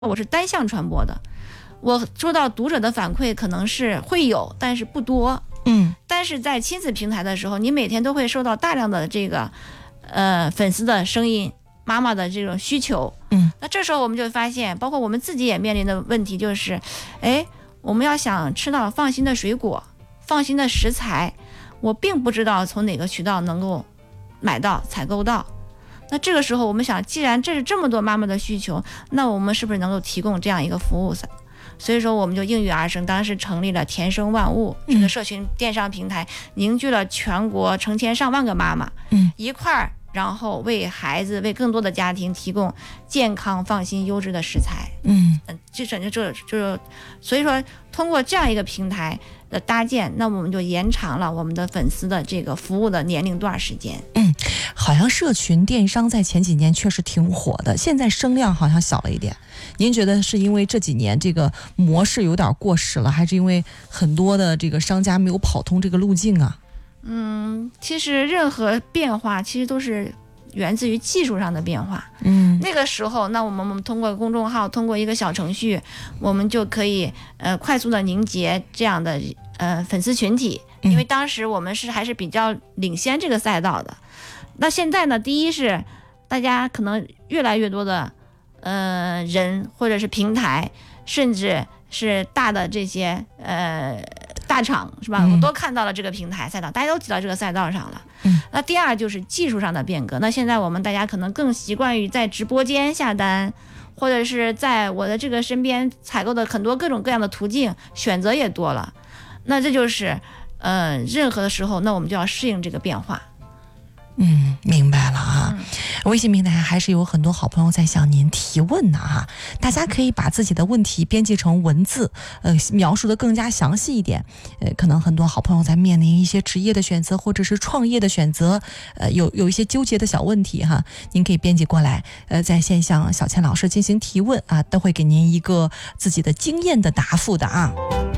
我是单向传播的，我收到读者的反馈可能是会有，但是不多。但是在亲子平台的时候，你每天都会收到大量的这个粉丝的声音，妈妈的这种需求。那这时候我们就发现，包括我们自己也面临的问题就是，我们要想吃到放心的水果、放心的食材，我并不知道从哪个渠道能够买到、采购到。那这个时候我们想，既然这是这么多妈妈的需求，那我们是不是能够提供这样一个服务？所以说我们就应运而生，当时成立了田生万物这个社群电商平台，凝聚了全国成千上万个妈妈，一块儿，然后为孩子、为更多的家庭提供健康、放心、优质的食材。所以说通过这样一个平台的搭建，那我们就延长了我们的粉丝的这个服务的年龄段时间。 好像社群电商在前几年确实挺火的，现在声量好像小了一点。您觉得是因为这几年这个模式有点过时了，还是因为很多的这个商家没有跑通这个路径啊？ 其实任何变化其实都是源自于技术上的变化。那个时候，那我们通过公众号，通过一个小程序，我们就可以快速的凝结这样的粉丝群体，因为当时我们还是比较领先这个赛道的。那现在呢，第一是大家可能越来越多的人或者是平台，甚至是大的这些大厂，是吧？我都看到了这个平台赛道，大家都挤到这个赛道上了。那第二就是技术上的变革。那现在大家可能更习惯于在直播间下单，或者是在我的这个身边采购的很多各种各样的途径，选择也多了。那这就是任何的时候，那我们就要适应这个变化。 明白了啊。微信平台还是有很多好朋友在向您提问呢哈，大家可以把自己的问题编辑成文字，描述的更加详细一点。可能很多好朋友在面临一些职业的选择或者是创业的选择，有一些纠结的小问题哈，您可以编辑过来，在线向小倩老师进行提问啊，都会给您一个自己的经验的答复的啊。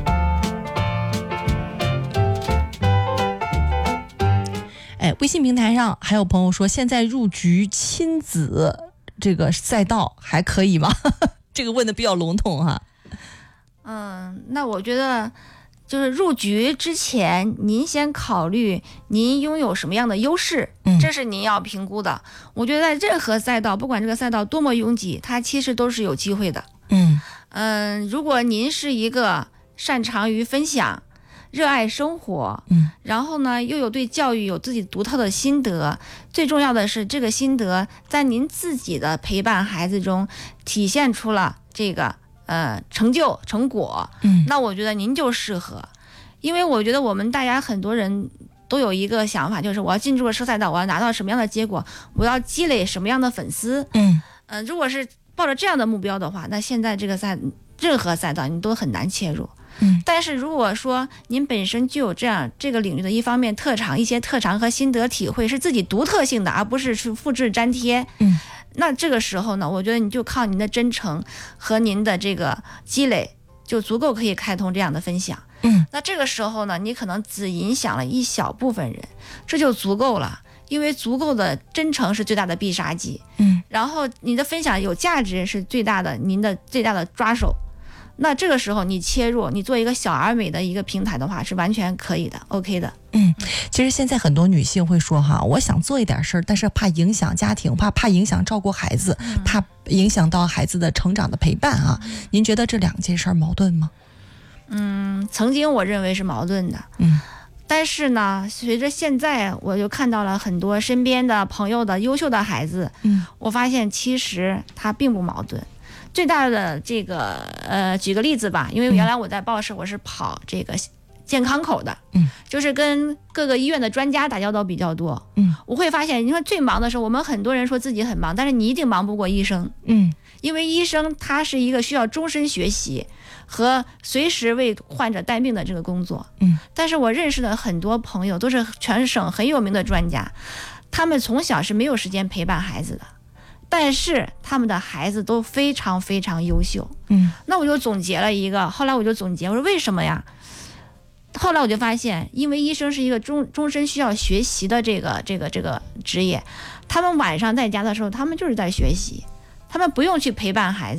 微信平台上还有朋友说，现在入局亲子这个赛道还可以吗？这个问的比较笼统哈。 那我觉得就是入局之前，您先考虑您拥有什么样的优势，这是您要评估的。我觉得在任何赛道，不管这个赛道多么拥挤，它其实都是有机会的。如果您是一个擅长于分享，热爱生活，然后呢又有对教育有自己独特的心得，最重要的是这个心得在您自己的陪伴孩子中体现出了这个成就成果，那我觉得您就适合。因为我觉得我们大家很多人都有一个想法，就是我要进入了赛道，我要拿到什么样的结果，我要积累什么样的粉丝。如果是抱着这样的目标的话，那现在这个任何赛道你都很难切入。但是如果说您本身就有这个领域的一方面一些特长和心得体会是自己独特性的，而不是去复制粘贴，那这个时候呢，我觉得你就靠您的真诚和您的这个积累就足够可以开通这样的分享。那这个时候呢，你可能只影响了一小部分人，这就足够了，因为足够的真诚是最大的必杀技。然后你的分享有价值是您的最大的抓手。那这个时候你切入，你做一个小而美的一个平台的话，是完全可以的 ，OK 的。 其实现在很多女性会说哈，我想做一点事儿，但是怕影响家庭，怕影响照顾孩子，怕影响到孩子的成长的陪伴啊。您觉得这两件事矛盾吗？ 曾经我认为是矛盾的。但是呢，随着现在我就看到了很多身边的朋友的优秀的孩子，我发现其实它并不矛盾。最大的这个举个例子吧，因为原来我在报社我是跑这个健康口的，就是跟各个医院的专家打交道比较多。我会发现，你说最忙的时候，我们很多人说自己很忙，但是你一定忙不过医生。因为医生他是一个需要终身学习和随时为患者带病的这个工作。但是我认识的很多朋友都是全省很有名的专家，他们从小是没有时间陪伴孩子的，但是他们的孩子都非常非常优秀。那我就总结了一个，后来我说为什么呀？后来我就发现，因为医生是一个终身需要学习的这个职业，他们晚上在家的时候，他们就是在学习，他们不用去陪伴孩子，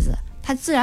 它自然